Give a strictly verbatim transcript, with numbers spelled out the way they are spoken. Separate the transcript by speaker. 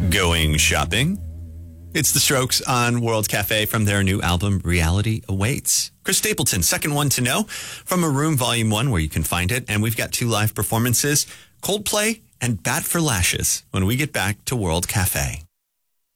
Speaker 1: Going shopping? It's the Strokes on World Cafe from their new album, Reality Awaits. Chris Stapleton, second one to know, from A Room Volume one, where you can find it. And we've got two live performances, Coldplay and Bat for Lashes, when we get back to World Cafe.